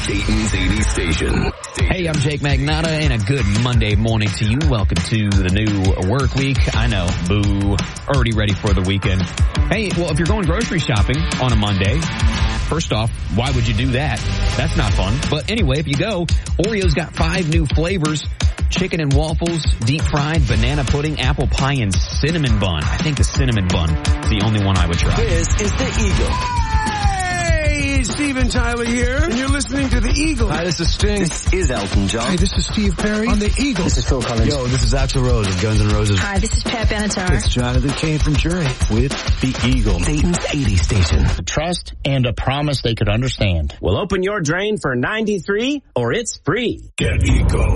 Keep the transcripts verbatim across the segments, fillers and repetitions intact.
Dayton's eighties station. Hey, I'm Jake Magnotta, and a good Monday morning to you. Welcome to the new work week. I know, boo, already ready for the weekend. Hey, well, if you're going grocery shopping on a Monday, first off, why would you do that? That's not fun. But anyway, if you go, Oreo's got five new flavors. Chicken and waffles, deep fried, banana pudding, apple pie, and cinnamon bun. I think the cinnamon bun is the only one I would try. This is the Eagle. Hey, Steven Tyler here, and you're listening to the Eagle. Hi, this is Sting. This is Elton John. Hi, this is Steve Perry on the Eagle. This is Phil Collins. Yo, this is Axl Rose of Guns N' Roses. Hi, this is Pat Benatar. It's Jonathan Cain from Journey with the Eagle. Dayton's eighties station. Trust and a promise they could understand. We'll open your drain for ninety-three or it's free. Get Eagle.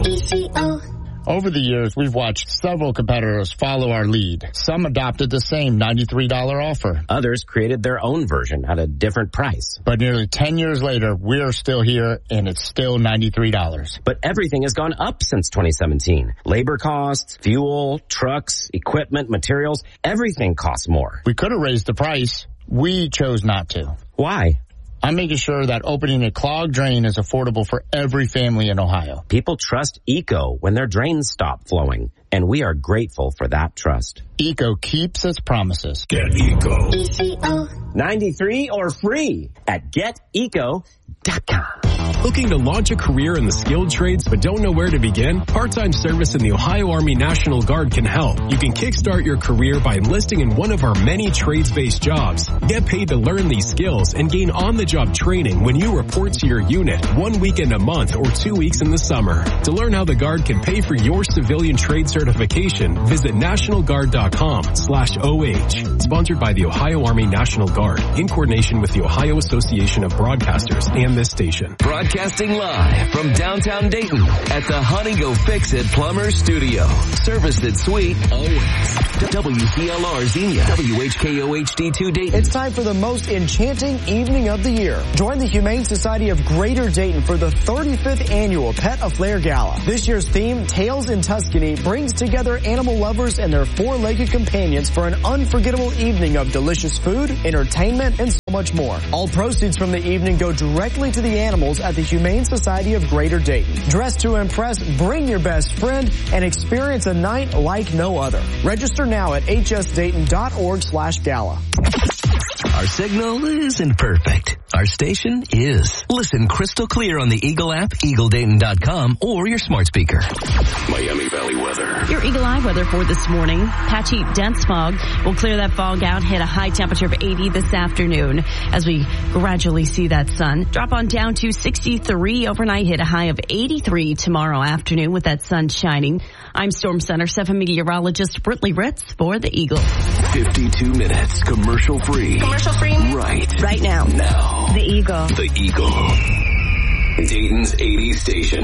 Over the years, we've watched several competitors follow our lead. Some adopted the same ninety-three dollars offer. Others created their own version at a different price. But nearly ten years later, we're still here, and it's still ninety-three dollars. But everything has gone up since twenty seventeen. Labor costs, fuel, trucks, equipment, materials, everything costs more. We could have raised the price. We chose not to. Why? I'm making sure that opening a clogged drain is affordable for every family in Ohio. People trust Eco when their drains stop flowing, and we are grateful for that trust. Eco keeps its promises. Get Eco. ninety-three or free at get eco dot com. Looking to launch a career in the skilled trades but don't know where to begin? Part-time service in the Ohio Army National Guard can help. You can kickstart your career by enlisting in one of our many trades-based jobs. Get paid to learn these skills and gain on-the-job training when you report to your unit one weekend a month or two weeks in the summer. To learn how the Guard can pay for your civilian trade certification, visit national guard dot com slash O H. Sponsored by the Ohio Army National Guard in coordination with the Ohio Association of Broadcasters and this station. Broadcasting live from downtown Dayton at the Honey Go Fix It Plumber Studio. Service that's sweet always. W P L R Xenia. W H K O H D two Dayton. It's time for the most enchanting evening of the year. Join the Humane Society of Greater Dayton for the thirty-fifth annual Pet Affair Gala. This year's theme, Tales in Tuscany, brings together animal lovers and their four-legged companions for an unforgettable evening of delicious food, entertainment, and so much more. All proceeds from the evening go directly to the animals at the Humane Society of Greater Dayton. Dress to impress, bring your best friend, and experience a night like no other. Register now at h s dayton dot org slash gala. Our signal isn't perfect. Our station is. Listen crystal clear on the Eagle app, eagle dayton dot com, or your smart speaker. Miami Valley weather. Your Eagle Eye weather for this morning. Patchy, dense fog. We'll clear that fog out, hit a high temperature of eighty this afternoon as we gradually see that sun. Drop on down to sixty-three overnight, hit a high of eighty-three tomorrow afternoon with that sun shining. I'm Storm Center seven meteorologist Brittany Ritz for the Eagle. fifty-two minutes commercial free. Commercial free? Right. Right now. Now. The Eagle. The Eagle. Dayton's eighties station.